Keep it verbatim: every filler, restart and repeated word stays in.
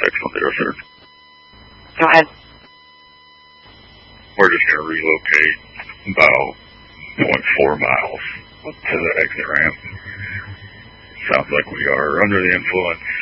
Excellent there, sir. Go ahead. We're just going to relocate about zero point four miles to the exit ramp. Sounds like we are under the influence